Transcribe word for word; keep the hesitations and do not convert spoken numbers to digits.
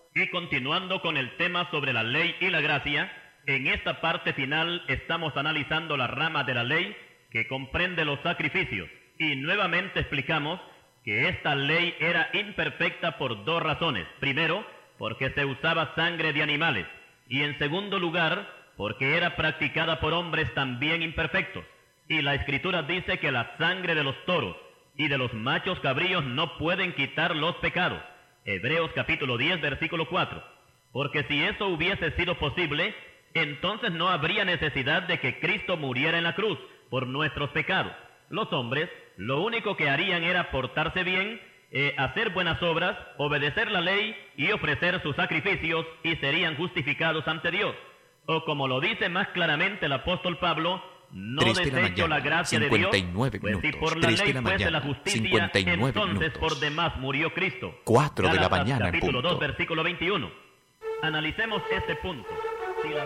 Y continuando con el tema sobre la ley y la gracia, en esta parte final estamos analizando la rama de la ley que comprende los sacrificios. Y nuevamente explicamos que esta ley era imperfecta por dos razones. Primero, porque se usaba sangre de animales. Y en segundo lugar, porque era practicada por hombres también imperfectos. Y la Escritura dice que la sangre de los toros y de los machos cabríos no pueden quitar los pecados. Hebreos capítulo diez, versículo cuatro. Porque si eso hubiese sido posible, entonces no habría necesidad de que Cristo muriera en la cruz por nuestros pecados. Los hombres lo único que harían era portarse bien, eh, hacer buenas obras, obedecer la ley y ofrecer sus sacrificios y serían justificados ante Dios. O como lo dice más claramente el apóstol Pablo, no desecho la gracia de Dios, pues si por la ley fuese la justicia, entonces por demás murió Cristo. cuatro de la Gálatas mañana en capítulo punto. dos, versículo veintiuno. Analicemos este punto.